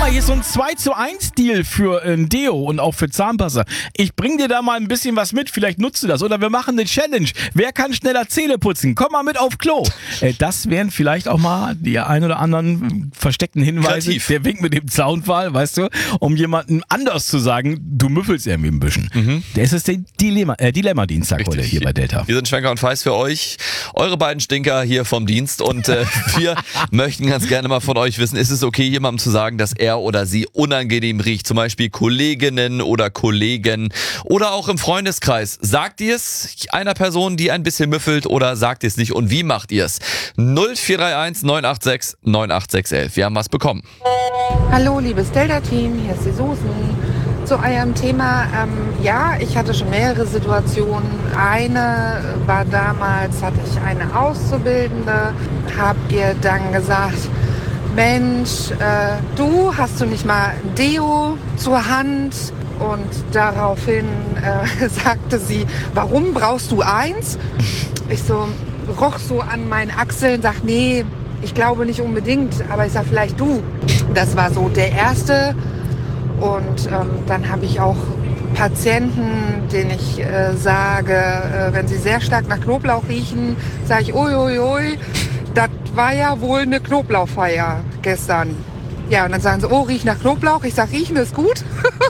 mal, hier ist so ein 2:1 Deal für ein Deo und auch für Zahnpasta. Ich bring dir da mal ein bisschen was mit, vielleicht nutzt du das. Oder wir machen eine Challenge. Wer kann schneller Zähne putzen? Komm mal mit auf Klo. Das wären vielleicht auch mal die ein oder anderen versteckten Hinweise. Kreativ. Der Wink mit dem Zaunpfahl, weißt du, um jemandem anders zu sagen, du müffelst irgendwie ein bisschen. Das ist der Dilemma-Dienstag heute hier bei Delta. Wir sind Schwenker und Feist für euch, eure beiden Stinker hier vom Dienst und wir möchten ganz gerne mal von euch wissen, ist es okay, jemandem zu sagen, dass er oder sie unangenehm riecht, zum Beispiel Kolleginnen oder Kollegen oder auch im Freundeskreis. Sagt ihr es einer Person, die ein bisschen müffelt oder sagt ihr es nicht und wie macht ihr es? 0431 986 98611. Wir haben was bekommen. Hallo, liebes Delta-Team, hier ist die Susi. Zu eurem Thema, ja, ich hatte schon mehrere Situationen. Eine war damals, hatte ich eine Auszubildende, habt ihr dann gesagt, Mensch, du, hast du nicht mal ein Deo zur Hand? Und daraufhin sagte sie, warum brauchst du eins? Ich so, roch so an meinen Achseln, sag, nee, ich glaube nicht unbedingt, aber ich sag, vielleicht du. Das war so der erste. Und dann habe ich auch Patienten, denen ich sage, wenn sie sehr stark nach Knoblauch riechen, sage ich, uiuiui, das war ja wohl eine Knoblauchfeier gestern. Ja, und dann sagen sie, oh, riech nach Knoblauch. Ich sage, riechen ist gut.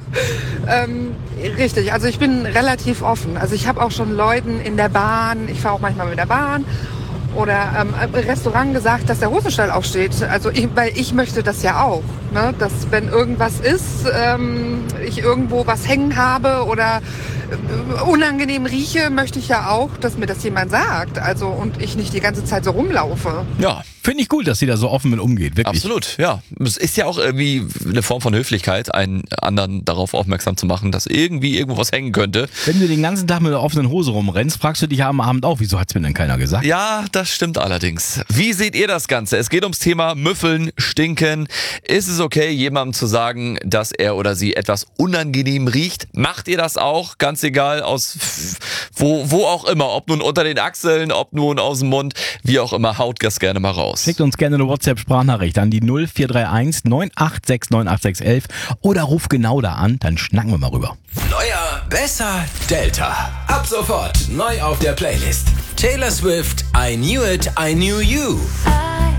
Richtig, also ich bin relativ offen. Also ich habe auch schon Leuten in der Bahn, ich fahre auch manchmal mit der Bahn, oder im Restaurant gesagt, dass der Hosenstall aufsteht. Also weil ich möchte das ja auch, ne? Dass wenn irgendwas ist, ich irgendwo was hängen habe oder unangenehm rieche, möchte ich ja auch, dass mir das jemand sagt. Also und ich nicht die ganze Zeit so rumlaufe. Ja, Finde ich gut, dass sie da so offen mit umgeht, wirklich. absolut, ja. Es ist ja auch irgendwie eine Form von Höflichkeit, einen anderen darauf aufmerksam zu machen, dass irgendwie irgendwo was hängen könnte. Wenn du den ganzen Tag mit der offenen Hose rumrennst, fragst du dich ja am Abend auch, wieso hat's mir denn keiner gesagt? Ja, das stimmt allerdings. Wie seht ihr das Ganze? Es geht ums Thema Müffeln, Stinken. Ist es okay, jemandem zu sagen, dass er oder sie etwas unangenehm riecht? Macht ihr das auch? Ganz egal, aus wo auch immer. Ob nun unter den Achseln, ob nun aus dem Mund, wie auch immer, haut das gerne mal raus. Schickt uns gerne eine WhatsApp-Sprachnachricht an die 0431 986 98611 oder ruf genau da an, dann schnacken wir mal rüber. Neuer, besser, Delta. Ab sofort neu auf der Playlist. Taylor Swift, I Knew It, I Knew You.